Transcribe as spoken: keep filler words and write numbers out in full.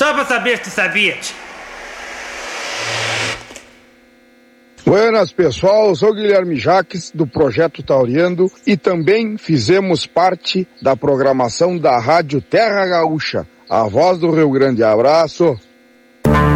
Só pra saber se tu sabia. Buenas, pessoal, eu sou o Guilherme Jaques, do Projeto Tauriando, e também fizemos parte da programação da Rádio Terra Gaúcha, a voz do Rio Grande. Abraço!